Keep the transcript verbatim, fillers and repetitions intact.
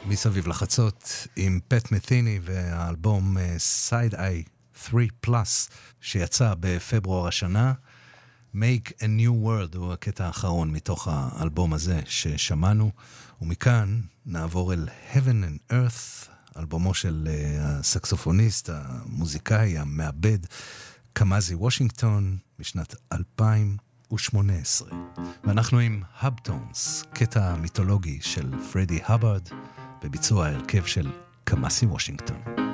מסביב לחצות עם פט מת'יני והאלבום Side Eye שלוש פלוס שיצא בפברואר השנה. Make a New World הוא הקטע האחרון מתוך האלבום הזה ששמענו, ומכאן נעבור אל Heaven and Earth, אלבומו של הסקסופוניסט, המוזיקאי, המעבד קמאזי וושינגטון בשנת אלפיים ושמונה עשרה. ואנחנו עם Hubtones, קטע מיתולוגי של פרדי הבארד בביצוע ההרכב של קמאזי וושינגטון.